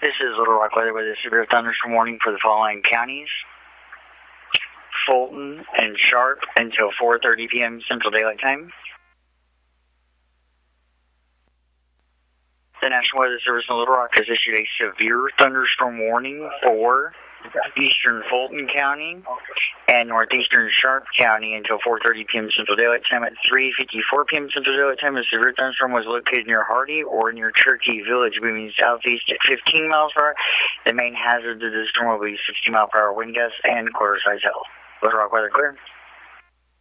This is Little Rock weather with a severe thunderstorm warning for the following counties: Fulton and Sharp until 4:30 p.m. Central Daylight Time. The National Weather Service in Little Rock has issued a severe thunderstorm warning for eastern Fulton County and northeastern Sharp County until 4:30 p.m. Central Daylight Time. At 3:54 p.m. Central Daylight Time, a severe thunderstorm was located near Hardy or near Turkey Village, moving southeast at 15 miles per hour. The main hazard of this storm will be 60 mile per hour wind gusts and quarter size hail. Little Rock weather clear.